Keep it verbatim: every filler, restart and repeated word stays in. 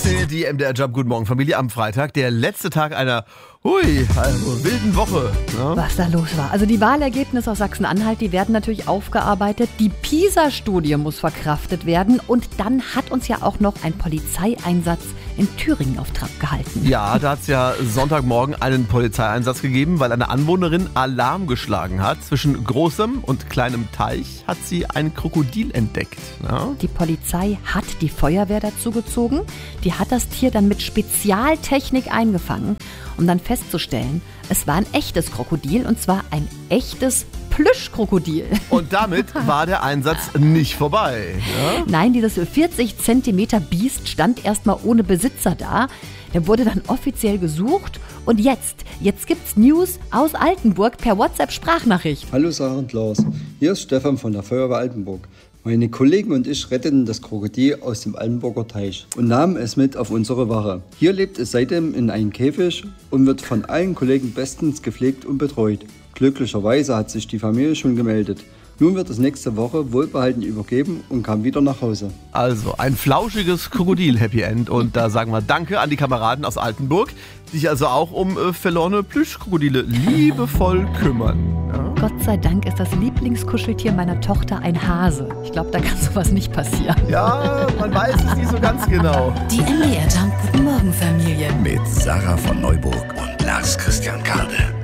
Das ist die M D R-Job Guten Morgen Familie am Freitag, der letzte Tag einer hui, also wilden Woche. Ne? Was da los war. Also die Wahlergebnisse aus Sachsen-Anhalt, die werden natürlich aufgearbeitet. Die PISA-Studie muss verkraftet werden. Und dann hat uns ja auch noch ein Polizeieinsatz in Thüringen auf Trab gehalten. Ja, da hat es ja Sonntagmorgen einen Polizeieinsatz gegeben, weil eine Anwohnerin Alarm geschlagen hat. Zwischen großem und kleinem Teich hat sie ein Krokodil entdeckt. Ne? Die Polizei hat die Feuerwehr dazu gezogen. Die hat das Tier dann mit Spezialtechnik eingefangen, um dann festzustellen, es war ein echtes Krokodil, und zwar ein echtes Plüschkrokodil. Und damit war der Einsatz nicht vorbei. Ja? Nein, dieses vierzig Zentimeter Biest stand erstmal ohne Besitzer da. Der wurde dann offiziell gesucht. Und jetzt, jetzt gibt's News aus Altenburg per WhatsApp-Sprachnachricht. Hallo Sarah und Lars, hier ist Stefan von der Feuerwehr Altenburg. Meine Kollegen und ich retteten das Krokodil aus dem Altenburger Teich und nahmen es mit auf unsere Wache. Hier lebt es seitdem in einem Käfig und wird von allen Kollegen bestens gepflegt und betreut. Glücklicherweise hat sich die Familie schon gemeldet. Nun wird es nächste Woche wohlbehalten übergeben und kam wieder nach Hause. Also ein flauschiges Krokodil-Happy End. Und da sagen wir Danke an die Kameraden aus Altenburg, die sich also auch um äh, verlorene Plüschkrokodile liebevoll kümmern. Ja? Gott sei Dank ist das Lieblingskuscheltier meiner Tochter ein Hase. Ich glaube, da kann sowas nicht passieren. Ja, man weiß es nicht so ganz genau. Die M D R-Job Guten Morgen Familie mit Sarah von Neuburg und Lars Christian Kade.